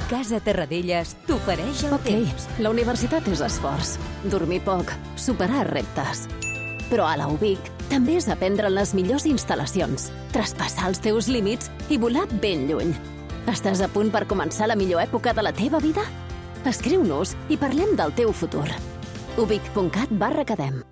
Casa Terradellos t'ofereix el temps. La universitat és esforç, dormir poc, superar reptes. Però a la UBIC també és aprendre en les millors instal·lacions, traspassar els teus límits i volar ben lluny. Estàs a punt per començar la millor època de la teva vida? Escriu-nos i parlem del teu futur. ubic.cat/academ